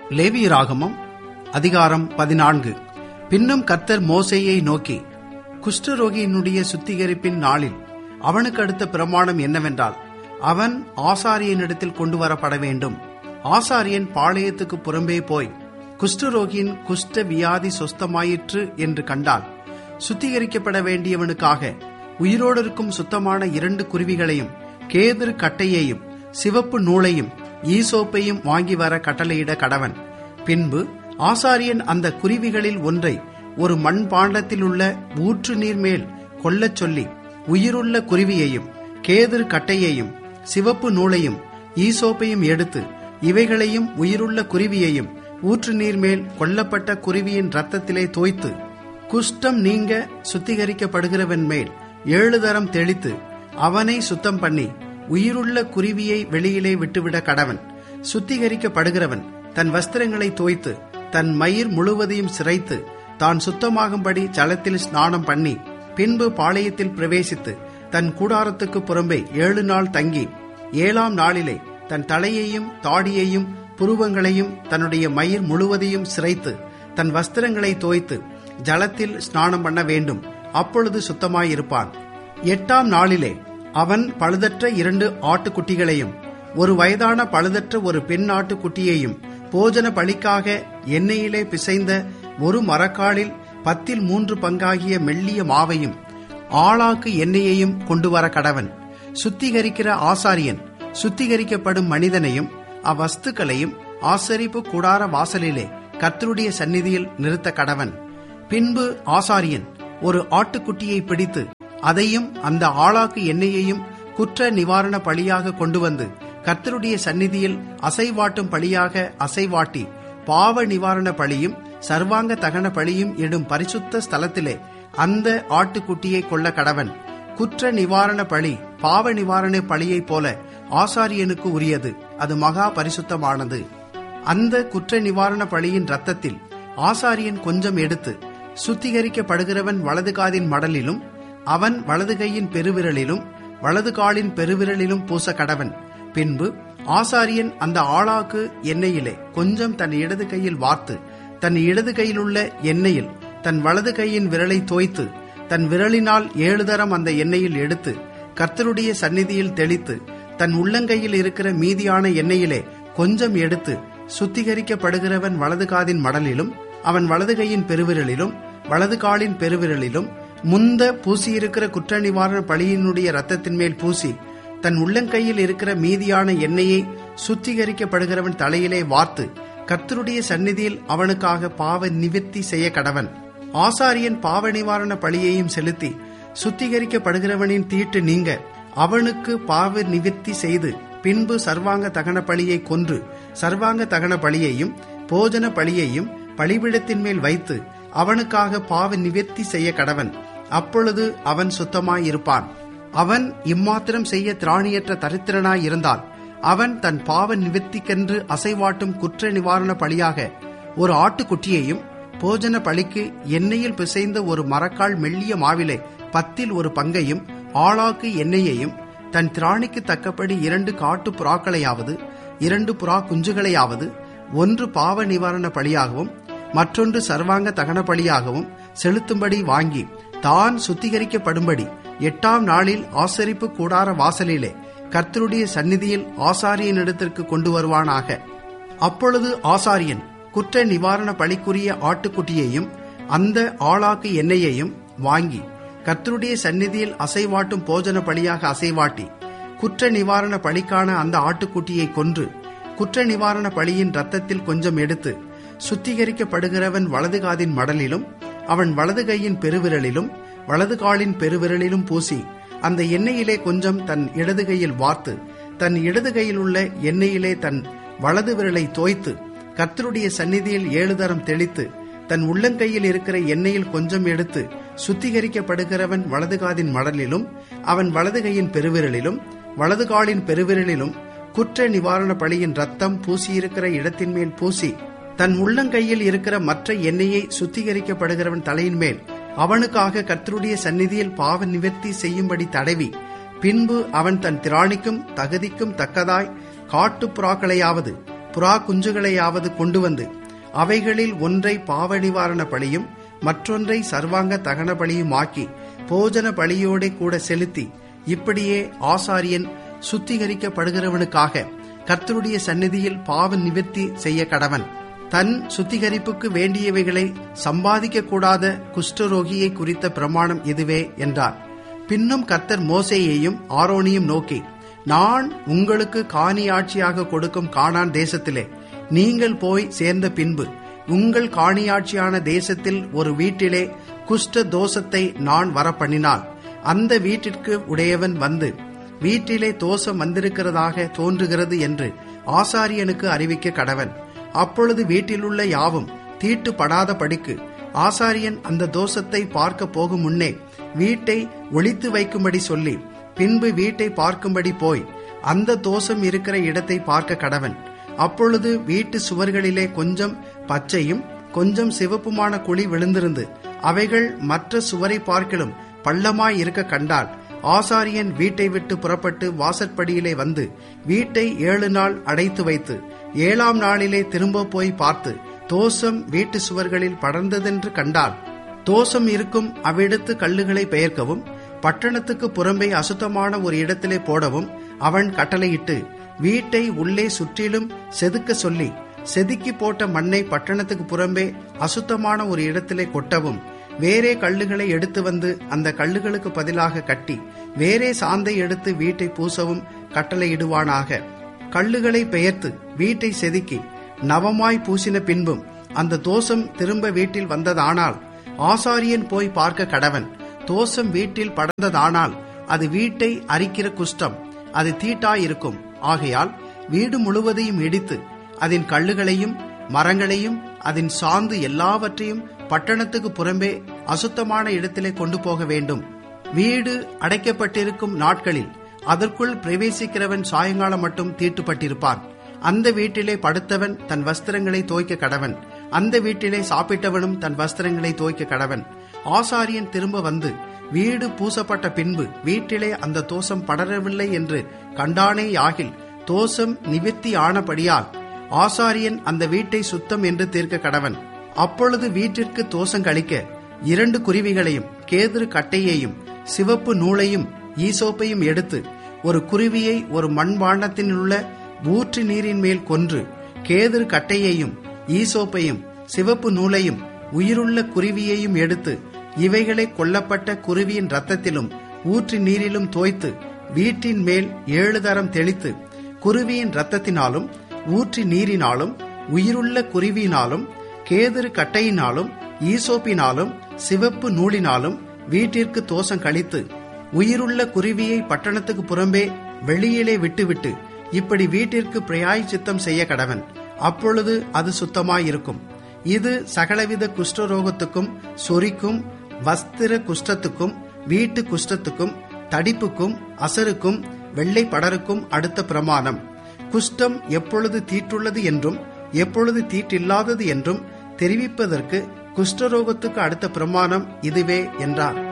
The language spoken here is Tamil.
லேவியராகமம் அதிகாரம் 14. பின்னும் கர்த்தர் மோசேயை நோக்கி, குஷ்டரோகியினுடைய சுத்திகரிப்பின் நாளில் அவனுக்கு அடுத்த பிரமாணம் என்னவென்றால், அவன் ஆசாரியனிடத்தில் கொண்டு வரப்பட வேண்டும். ஆசாரியன் பாளையத்துக்கு புறம்பே போய் குஷ்டரோகியின் குஷ்ட வியாதி சொஸ்தமாயிற்று என்று கண்டால், சுத்திகரிக்கப்பட வேண்டியவனுக்காக உயிரோடு இருக்கும் சுத்தமான 2 குருவிகளையும் கேதுரு கட்டையையும் சிவப்பு நூலையும் ஈசோப்பையும் வாங்கி வர கட்டளையிட கடவன். பின்பு ஆசாரியன் அந்த குருவிகளில் ஒன்றை ஒரு மண்பாண்டத்தில் உள்ள ஊற்று நீர் மேல் கொல்லச் சொல்லி, உயிருள்ள குருவியையும் கேதுரு கட்டையையும் சிவப்பு நூலையும் ஈசோப்பையும் எடுத்து இவைகளையும் உயிருள்ள குருவியையும் ஊற்று நீர் மேல் கொல்லப்பட்ட குருவியின் இரத்தத்திலே தோய்த்து, குஷ்டம் நீங்க சுத்திகரிக்கப்படுகிறவன் மேல் 7 தரம் தெளித்து அவனை சுத்தம் பண்ணி உயிருள்ள குருவியை வெளியிலே விட்டுவிட கடவன். சுத்திகரிக்கப்படுகிறவன் தன் வஸ்திரங்களை தோய்த்து தன் மயிர் முழுவதையும் சிரைத்து தான் சுத்தமாகும்படி ஜலத்தில் ஸ்நானம் பண்ணி, பின்பு பாளையத்தில் பிரவேசித்து தன் கூடாரத்துக்கு புறம்பே 7 நாள் தங்கி 7ஆம் நாளிலே தன் தலையையும் தாடியையும் புருவங்களையும் தன்னுடைய மயிர் முழுவதையும் சிரைத்து தன் வஸ்திரங்களை தோய்த்து ஜலத்தில் ஸ்நானம் பண்ண வேண்டும். அப்பொழுது சுத்தமாயிருப்பான். 8ஆம் நாளிலே அவன் பழுதற்ற 2 ஆட்டுக்குட்டிகளையும் 1 வயதான பழுதற்ற ஒரு பெண் ஆட்டுக்குட்டியையும் போஜன பலிக்காக எண்ணெயிலே பிசைந்த 1 மரக்காலில் 10 பங்காகிய மெல்லிய மாவையும் ஆளாக்கு எண்ணெயையும் கொண்டு வர கடவன். சுத்திகரிக்கிற ஆசாரியன் சுத்திகரிக்கப்படும் மனிதனையும் அவ்வஸ்துக்களையும் ஆசரிப்பு கூடார வாசலிலே கர்த்தருடைய சந்நிதியில் நிறுத்த கடவன். பின்பு ஆசாரியன் ஒரு ஆட்டுக்குட்டியை பிடித்து அதையும் அந்த ஆளாக்கு எண்ணெயையும் குற்ற நிவாரண பலியாக கொண்டு வந்து கர்த்தருடைய சந்நிதியில் அசைவாட்டும் பலியாக அசைவாட்டி, பாவ நிவாரண பலியும் சர்வாங்க தகன பலியும் இடும் பரிசுத்த ஸ்தலத்திலே அந்த ஆட்டுக்குட்டியை கொள்ள கடவன். குற்ற நிவாரண பலி பாவ நிவாரண பலியைப் போல ஆசாரியனுக்கு உரியது, அது மகா பரிசுத்தமானது. அந்த குற்ற நிவாரண பலியின் இரத்தத்தில் ஆசாரியன் கொஞ்சம் எடுத்து சுத்திகரிக்கப்படுகிறவன் வலது காதின் மடலிலும் அவன் வலது கையின் பெருவிரலிலும் வலது காலின் பெருவிரலிலும் பூச கடவன். பின்பு ஆசாரியன் அந்த ஆளாக்கு எண்ணெயிலே கொஞ்சம் தன் இடது கையில் வார்த்து தன் இடது கையிலுள்ள எண்ணெயில் தன் வலது கையின் விரலை தோய்த்து தன் விரலினால் 7 தரம் அந்த எண்ணெயில் எடுத்து கர்த்தருடைய சந்நிதியில் தெளித்து தன் உள்ளங்கையில் இருக்கிற மீதியான எண்ணெயிலே கொஞ்சம் எடுத்து சுத்திகரிக்கப்படுகிறவன் வலது காதின் மடலிலும் அவன் வலது கையின் பெருவிரலிலும் வலது காலின் பெருவிரலிலும் முந்த பூசியிருக்கிற குற்ற நிவாரண பலியினுடைய இரத்தத்தின் மேல் பூசி தன் உள்ளங்கையில் இருக்கிற மீதியான எண்ணெயை சுத்திகரிக்கப்படுகிறவன் தலையிலே வார்த்து கர்த்தருடைய சந்நிதியில் அவனுக்காக பாவ நிவிர்த்தி செய்ய கடவன். ஆசாரியன் பாவ நிவாரண பலியையும் செலுத்தி சுத்திகரிக்கப்படுகிறவனின் தீட்டு நீங்க அவனுக்கு பாவ நிவிர்த்தி செய்து, பின்பு சர்வாங்க தகன பலியை கொன்று சர்வாங்க தகன பலியையும் போஜன பலியையும் பலிபீடத்தின் மேல் வைத்து அவனுக்காக பாவ நிவிர்த்தி செய்ய கடவன். அப்பொழுது அவன் சுத்தமாயிருப்பான். அவன் இம்மாத்திரம் செய்ய திராணியற்ற தரித்திரனாய் இருந்தால் அவன் தன் பாவ நிவிர்த்திக்கென்று அசைவாட்டும் குற்ற நிவாரண பலியாக ஒரு ஆட்டுக்குட்டியையும் போஜன பலிக்கு எண்ணெயில் பிசைந்த 1 மரக்கால் மெல்லிய மாவிலே 10 பங்கையும் ஆளாக்கு எண்ணெயையும் தன் திராணிக்கு தக்கபடி 2 காட்டு புறாக்களையாவது 2 புறா குஞ்சுகளையாவது 1 பாவ நிவாரண பலியாகவும் மற்றொன்று சர்வாங்க தகன பலியாகவும் செலுத்தும்படி வாங்கி தான் சுத்திகரிக்கப்படும்படி 8ஆம் நாளில் ஆசரிப்பு கூடார வாசலிலே கர்த்தருடைய சந்நிதியில் ஆசாரியனிடத்திற்கு கொண்டு வருவானாக. அப்பொழுது ஆசாரியன் குற்ற நிவாரண பலிக்குரிய ஆட்டுக்குட்டியையும் அந்த ஆளாக்கு எண்ணெயையும் வாங்கி கர்த்தருடைய சந்நிதியில் அசைவாட்டும் போஜன பலியாக அசைவாட்டி, குற்ற நிவாரண பலிக்கான அந்த ஆட்டுக்குட்டியை கொன்று குற்ற நிவாரண பலியின் இரத்தத்தில் கொஞ்சம் எடுத்து சுத்திகரிக்கப்படுகிறவன் வலது காதின் மடலிலும் அவன் வலது கையின் பெருவிரலிலும் வலது காலின் பெருவிரலிலும் பூசி அந்த எண்ணெயிலே கொஞ்சம் தன் இடது கையில் வார்த்து தன் இடது கையில் உள்ள எண்ணெயிலே தன் வலது விரலை தோய்த்து கர்த்தருடைய சந்நிதியில் 7 தரம் தெளித்து தன் உள்ளங்கையில் இருக்கிற எண்ணெயில் கொஞ்சம் எடுத்து சுத்திகரிக்கப்படுகிறவன் வலது காதின் மடலிலும் அவன் வலது கையின் பெருவிரலிலும் வலது காலின் பெருவிரலிலும் குற்ற நிவாரண பலியின் இரத்தம் பூசியிருக்கிற இடத்தின் மேல் பூசி தன் உள்ளங்கையில் இருக்கிற மற்ற எண்ணெயை சுத்திகரிக்கப்படுகிறவன் தலையின் மேல் அவனுக்காக கர்த்தருடைய சந்நிதியில் பாவ நிவர்த்தி செய்யும்படி தடவி, பின்பு அவன் தன் திராணிக்கும் தகுதிக்கும் தக்கதாய் காட்டு புறாக்களையாவது புறா குஞ்சுகளையாவது கொண்டு வந்து அவைகளில் ஒன்றை பாவ நிவாரண பலியும் மற்றொன்றை சர்வாங்க தகன பலியும் ஆக்கி போஜன பலியோட கூட செலுத்தி, இப்படியே ஆசாரியன் சுத்திகரிக்கப்படுகிறவனுக்காக கர்த்தருடைய சந்நிதியில் பாவ நிவர்த்தி செய்ய கடவன். தன் சுத்திகரிப்புக்கு வேண்டியவைகளை சம்பாதிக்க கூடாத குஷ்டரோகியை குறித்த பிரமாணம் இதுவே என்றார். பின்னும் கர்த்தர் மோசேயையும் ஆரோனையும் நோக்கி, நான் உங்களுக்கு காணியாட்சியாக கொடுக்கும் கானான் தேசத்திலே நீங்கள் போய் சேர்ந்த பின்பு உங்கள் காணியாட்சியான தேசத்தில் ஒரு வீட்டிலே குஷ்ட தோஷத்தை நான் வரப்பண்ணினால், அந்த வீட்டிற்கு உடையவன் வந்து வீட்டிலே தோஷம் வந்திருக்கிறதாக தோன்றுகிறது என்று ஆசாரியனுக்கு அறிவிக்க கடவன். அப்பொழுது வீட்டிலுள்ள யாவும் தீட்டுப்படாத படிக்கு ஆசாரியன் அந்த தோஷத்தை பார்க்க போகும் முன்னே வீட்டை ஒளித்து வைக்கும்படி சொல்லி, பின்பு வீட்டை பார்க்கும்படி போய் அந்த தோஷம் இருக்கிற இடத்தை பார்க்க கடவன். அப்பொழுது வீட்டு சுவர்களிலே கொஞ்சம் பச்சையும் கொஞ்சம் சிவப்புமான குழி விழுந்திருந்து அவைகள் மற்ற சுவரை பார்க்கிலும் பள்ளமாய் இருக்க கண்டால், ஆசாரியன் வீட்டை விட்டு புறப்பட்டு வாசற்படியிலே வந்து வீட்டை 7 நாள் அடைத்து வைத்து 7ஆம் நாளிலே திரும்ப போய் பார்த்து தோஷம் வீட்டு சுவர்களில் படர்ந்ததென்று கண்டால், தோஷம் இருக்கும் அவ்விடத்து கல்லுகளை பெயர்க்கவும் பட்டணத்துக்கு புறம்பே அசுத்தமான ஒரு இடத்திலே போடவும் அவன் கட்டளையிட்டு, வீட்டை உள்ளே சுற்றிலும் செதுக்க சொல்லி செதுக்கி போட்ட மண்ணை பட்டணத்துக்கு புறம்பே அசுத்தமான ஒரு இடத்திலே கொட்டவும், வேறே கல்லுகளை எடுத்து வந்து அந்த கல்லுகளுக்கு பதிலாக கட்டி வேறே சாந்தை எடுத்து வீட்டை பூசவும் கட்டளையிடுவானாக. கல்லுகளை பெயர்த்து வீட்டை செதுக்கி நவமாய் பூசின பின்பும் அந்த தோஷம் திரும்ப வீட்டில் வந்ததானால் ஆசாரியன் போய் பார்க்க கடவன். தோஷம் வீட்டில் படர்ந்ததானால் அது வீட்டை அரிக்கிற குஷ்டம், அது தீட்டாயிருக்கும். ஆகையால் வீடு முழுவதையும் இடித்து அதன் கல்லுகளையும் மரங்களையும் அதன் சாந்து எல்லாவற்றையும் பட்டணத்துக்கு புறம்பே அசுத்தமான இடத்திலே கொண்டு போக வேண்டும். வீடு அடைக்கப்பட்டிருக்கும் நாட்களில் அதற்குள் பிரவேசிக்கிறவன் சாயங்காலம் மட்டும் தீட்டுப்பட்டிருப்பான். அந்த வீட்டிலே படுத்தவன் தன் வஸ்திரங்களை தோய்க்க கடவன். அந்த வீட்டிலே சாப்பிட்டவனும் தன் வஸ்திரங்களை தோய்க்க கடவன். ஆசாரியன் திரும்ப வந்து வீடு பூசப்பட்ட பின்பு வீட்டிலே அந்த தோஷம் படரவில்லை என்று கண்டானே யாகில், தோஷம் நிவிர்த்தி ஆனபடியால் ஆசாரியன் அந்த வீட்டை சுத்தம் என்று தீர்க்க கடவன். அப்பொழுது வீட்டிற்கு தோஷம் கழிக்க 2 குருவிகளையும் கேதுரு கட்டையையும் சிவப்பு நூலையும் ஈசோப்பையும் எடுத்து ஒரு குருவியை ஒரு மண்பாண்டத்தினுள்ள ஊற்று நீரின் மேல் கொன்று, கேதுரு கட்டையையும் ஈசோப்பையும் சிவப்பு நூலையும் உயிருள்ள குருவியையும் எடுத்து இவைகளை கொல்லப்பட்ட குருவியின் இரத்தத்திலும் ஊற்று நீரிலும் தோய்த்து வீட்டின் மேல் 7 தரம் தெளித்து, குருவியின் இரத்தத்தினாலும் ஊற்று நீரினாலும் உயிருள்ள குருவியினாலும் கேதுரு கட்டையினாலும் ஈசோப்பினாலும் சிவப்பு நூலினாலும் வீட்டிற்கு தோஷம் கழித்து, உயிருள்ள குருவியை பட்டணத்துக்கு புறம்பே வெளியிலே விட்டுவிட்டு இப்படி வீட்டிற்கு பிராயச்சித்தம் செய்ய கடவன். அப்பொழுது அது சுத்தமாயிருக்கும். இது சகலவித குஷ்டரோகத்துக்கும் சொறிக்கும் வஸ்திர குஷ்டத்துக்கும் வீட்டு குஷ்டத்துக்கும் தடிப்புக்கும் அசருக்கும் வெள்ளை படருக்கும் அடுத்த பிரமாணம். குஷ்டம் எப்பொழுது தீட்டுள்ளது என்றும் எப்பொழுது தீட்டில்லாதது என்றும் தெரிவிப்பதற்கு குஷ்டரோகத்துக்கு அடுத்த பிரமாணம் இதுவே என்றார்.